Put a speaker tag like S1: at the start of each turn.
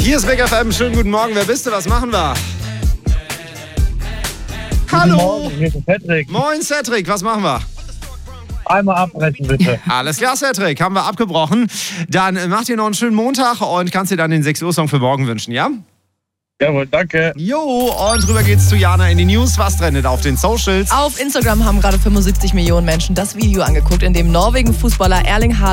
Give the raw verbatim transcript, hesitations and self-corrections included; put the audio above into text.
S1: Hier ist Big F M. Schönen guten Morgen. Wer bist du? Was machen wir? Hallo.
S2: Morgen, hier ist Cedric.
S1: Moin, Cedric. Was machen wir?
S2: Einmal abbrechen, bitte.
S1: Alles klar, Cedric. Haben wir abgebrochen. Dann äh, mach dir noch einen schönen Montag und kannst dir dann den sechs Uhr Song für morgen wünschen, ja?
S2: Jawohl, danke.
S1: Jo, und rüber geht's zu Jana in die News. Was trendet auf den Socials?
S3: Auf Instagram haben gerade fünfundsiebzig Millionen Menschen das Video angeguckt, in dem Norwegen-Fußballer Erling Haaland